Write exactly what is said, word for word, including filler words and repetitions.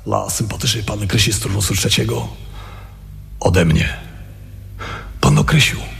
dla sympatycznej panny Krysi z turnusu trzeciego ode mnie. Panno Krysiu,